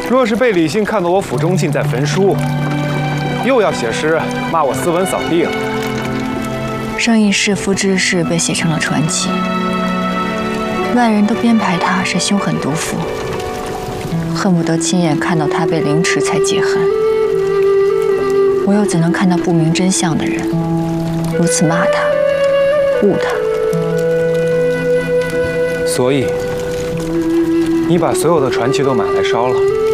若是被李信看到我府中尽在焚书，又要写诗骂我斯文扫地了。 圣义弑夫之事被写成了传奇，外人都编排他是凶狠毒妇，恨不得亲眼看到他被凌迟才解恨。我又怎能看到不明真相的人如此骂他、误他？ 所以，你把所有的传奇都买来烧了。